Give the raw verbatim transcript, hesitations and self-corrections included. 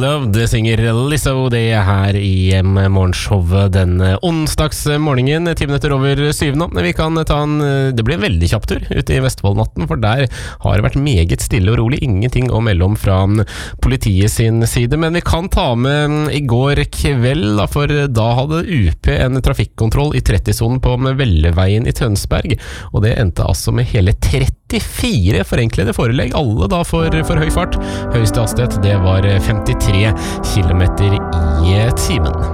Loved synger Lizzo, det er her i morgenshowet den onsdagsmorgenen, ti minutter over syv nå. Vi kan ta en, det blir en veldig kjapp tur ute i Vestfoldnatten, for der har det vært meget stille og rolig, ingenting å melde om fra politiet sin side, men vi kan ta med i går kveld, for da hadde U P en trafikkontroll i tretti-sonen på Velleveien i Tønsberg, og det endte altså med hele trettifire forenklede forelegg, alle da for, for høy fart. Høyeste hastighet, det var femtitre kilometer i timen.